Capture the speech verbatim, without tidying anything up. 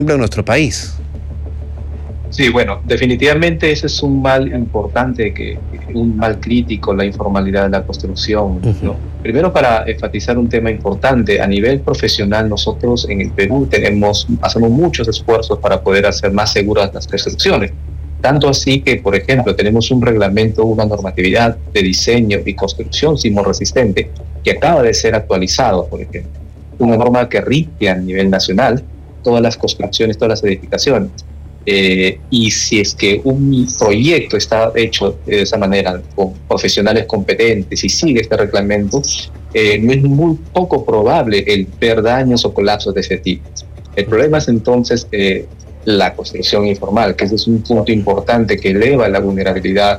en nuestro país. Sí, bueno, definitivamente ese es un mal importante, que un mal crítico, la informalidad de la construcción, Uh-huh. ¿no? Primero, para enfatizar un tema importante, a nivel profesional nosotros en el Perú tenemos, hacemos muchos esfuerzos para poder hacer más seguras las construcciones. Tanto así que, por ejemplo, tenemos un reglamento, una normatividad de diseño y construcción sismorresistente que acaba de ser actualizado, por ejemplo. Una norma que rige a nivel nacional todas las construcciones, todas las edificaciones. Eh, y si es que un proyecto está hecho de esa manera, con profesionales competentes y sigue este reglamento, eh, no es muy poco probable el ver daños o colapsos de ese tipo. El problema es entonces eh, la construcción informal, que ese es un punto importante que eleva la vulnerabilidad